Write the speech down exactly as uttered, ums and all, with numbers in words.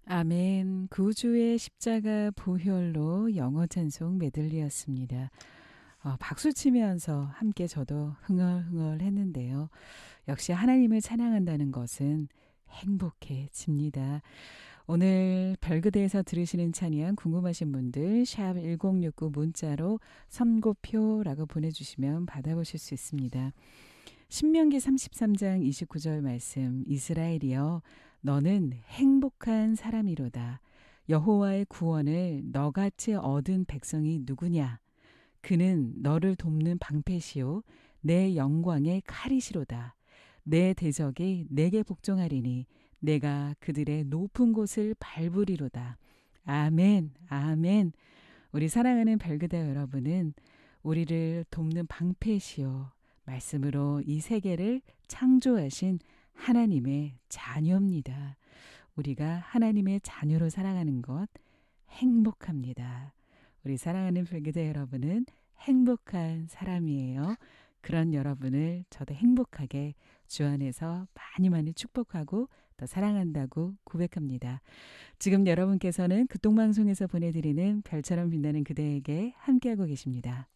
아멘. 구주의 십자가 보혈로 영어 찬송 메들리였습니다. 어, 박수 치면서 함께 저도 흥얼흥얼 했는데요. 역시 하나님을 찬양한다는 것은 행복해집니다. 오늘 별그대에서 들으시는 찬양 궁금하신 분들 샵 일공육구 문자로 선고표라고 보내주시면 받아보실 수 있습니다. 신명기 삼십삼 장 이십구 절 말씀, 이스라엘이여 너는 행복한 사람이로다. 여호와의 구원을 너같이 얻은 백성이 누구냐? 그는 너를 돕는 방패시요 내 영광의 칼이시로다. 내 대적이 내게 복종하리니 내가 그들의 높은 곳을 밟으리로다. 아멘, 아멘. 우리 사랑하는 별그대 여러분은 우리를 돕는 방패시요 말씀으로 이 세계를 창조하신 하나님의 자녀입니다. 우리가 하나님의 자녀로 살아가는 것 행복합니다. 우리 사랑하는 별기대 여러분은 행복한 사람이에요. 그런 여러분을 저도 행복하게 주 안에서 많이 많이 축복하고 또 사랑한다고 고백합니다. 지금 여러분께서는 극동방송에서 보내드리는 별처럼 빛나는 그대에게 함께하고 계십니다.